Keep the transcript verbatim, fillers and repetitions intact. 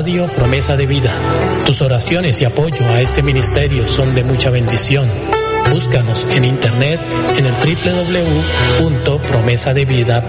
Radio Promesa de Vida. Tus oraciones y apoyo a este ministerio son de mucha bendición. Búscanos en internet en el doble u doble u doble u punto promesa de vida